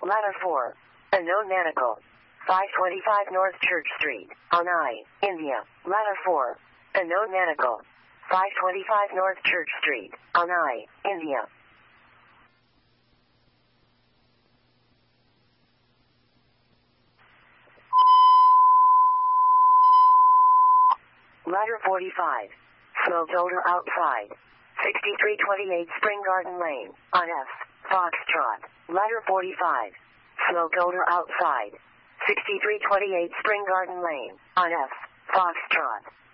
Ladder 4. Unknown Manacle. 525 North Church Street, Chennai, India. Ladder 4. Unknown Manacle. 525 North Church Street, Chennai, India. Ladder 45. Smoke odor outside. 6328 Spring Garden Lane, on F. Foxtrot. Ladder 45. Smoke odor outside. 6328 Spring Garden Lane, on F. Foxtrot.